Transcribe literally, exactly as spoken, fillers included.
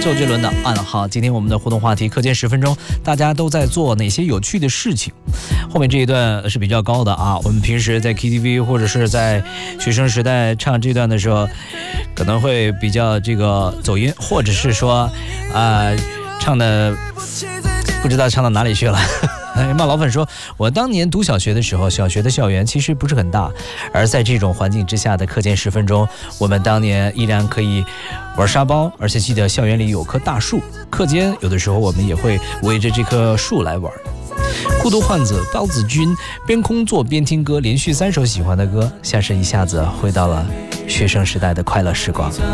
周杰伦的暗号。今天我们的互动话题，课间十分钟，大家都在做哪些有趣的事情？后面这一段是比较高的啊，我们平时在 K T V 或者是在学生时代唱这段的时候，可能会比较这个走音，或者是说啊、呃、唱的不知道唱到哪里去了。骂老粉说，我当年读小学的时候，小学的校园其实不是很大，而在这种环境之下的课间十分钟，我们当年依然可以玩沙包，而且记得校园里有棵大树，课间有的时候我们也会围着这棵树来玩。孤独患者包子君边工作边听歌，连续三首喜欢的歌，像是一下子回到了学生时代的快乐时光。